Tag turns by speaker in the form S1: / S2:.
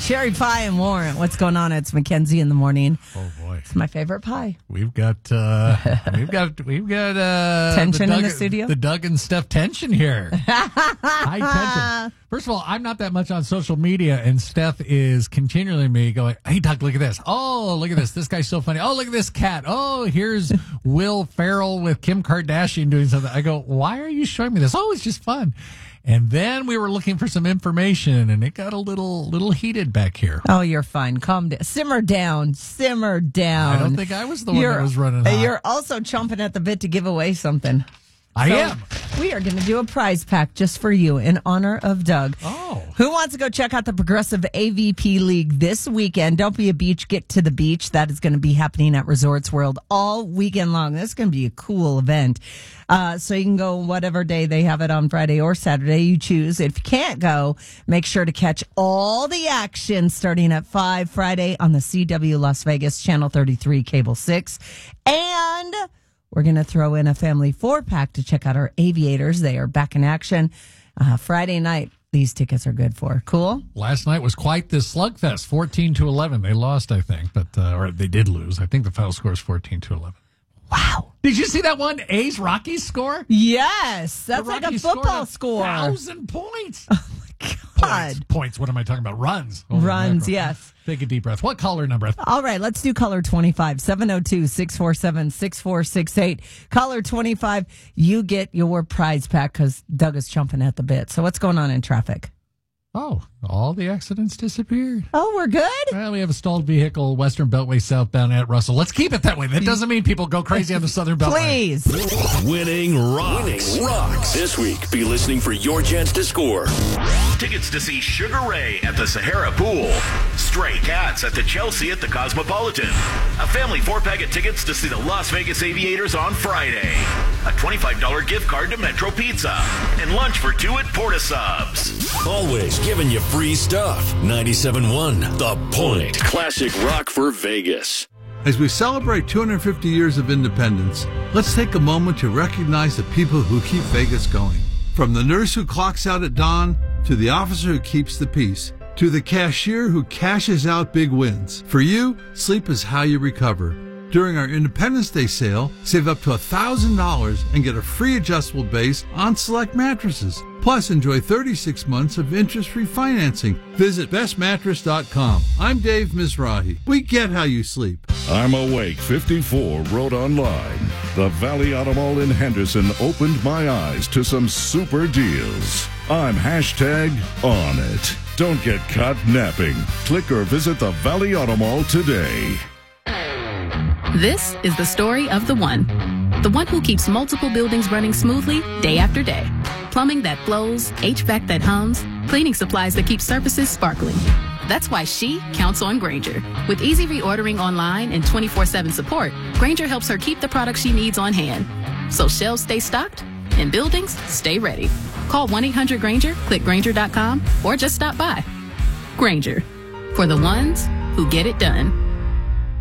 S1: Cherry pie and Warren. What's going on? It's Mackenzie in the morning.
S2: Oh boy,
S1: it's my favorite pie.
S2: We've got tension
S1: in the studio.
S2: The Doug and Steph tension here. High tension. First of all, I'm not that much on social media, and Steph is continually me going, "Hey Doug, look at this! Oh, look at this! This guy's so funny! Oh, look at this cat! Oh, here's Will Ferrell with Kim Kardashian doing something." I go, "Why are you showing me this? Oh, it's just fun." And then we were looking for some information, and it got a little heated back here.
S1: Oh, you're fine. Calm down. Simmer down. Simmer down.
S2: I don't think I was the one that was running hot.
S1: You're also chomping at the bit to give away something.
S2: I am.
S1: We are going to do a prize pack just for you in honor of Doug.
S2: Oh.
S1: Who wants to go check out the Progressive AVP League this weekend? Don't be a beach, get to the beach. That is going to be happening at Resorts World all weekend long. This is going to be a cool event. So you can go whatever day they have it on Friday or Saturday you choose. If you can't go, make sure to catch all the action starting at 5 Friday on the CW Las Vegas, Channel 33, Cable 6. And we're going to throw in a family 4-pack to check out our Aviators. They are back in action Friday night. These tickets are good for. Cool?
S2: Last night was quite the slugfest, 14-11. They lost, I think, or they did lose. I think the final score is 14-11.
S1: Wow.
S2: Did you see that one A's Rockies score?
S1: Yes. That's like a football score.
S2: 1,000 points.
S1: Oh, my God.
S2: Points. What am I talking about? Runs.
S1: Runs, yes.
S2: Take a deep breath. What caller number?
S1: All right, let's do caller 25, 702-647-6468. Caller 25, you get your prize pack because Doug is chomping at the bit. So what's going on in traffic?
S2: Oh, all the accidents disappeared.
S1: Oh, we're good?
S2: Well, we have a stalled vehicle, Western Beltway southbound at Russell. Let's keep it that way. That doesn't mean people go crazy on the Southern Beltway.
S1: Please.
S3: Winning rocks. This week, be listening for your chance to score. Tickets to see Sugar Ray at the Sahara Pool. Stray Cats at the Chelsea at the Cosmopolitan. A family 4-pack of tickets to see the Las Vegas Aviators on Friday. A $25 gift card to Metro Pizza. And lunch for 2 at Porta Subs. Always giving you free stuff. 97.1 The Point. Classic rock for Vegas.
S4: As we celebrate 250 years of independence, let's take a moment to recognize the people who keep Vegas going. From the nurse who clocks out at dawn, to the officer who keeps the peace, to the cashier who cashes out big wins. For you, sleep is how you recover. During our Independence Day sale, save up to $1,000 and get a free adjustable base on select mattresses. Plus, enjoy 36 months of interest-free financing. Visit bestmattress.com. I'm Dave Mizrahi. We get how you sleep.
S5: I'm Awake 54 wrote online. The Valley Auto Mall in Henderson opened my eyes to some super deals. I'm #on it. Don't get caught napping. Click or visit the Valley Auto Mall today.
S6: This is the story of the one who keeps multiple buildings running smoothly day after day. Plumbing that flows, HVAC that hums, cleaning supplies that keep surfaces sparkling. That's why she counts on Grainger. With easy reordering online and 24/7 support, Grainger helps her keep the products she needs on hand. So shelves stay stocked and buildings stay ready. Call 1-800-GRAINGER, click Grainger.com, or just stop by. Grainger, for the ones who get it done.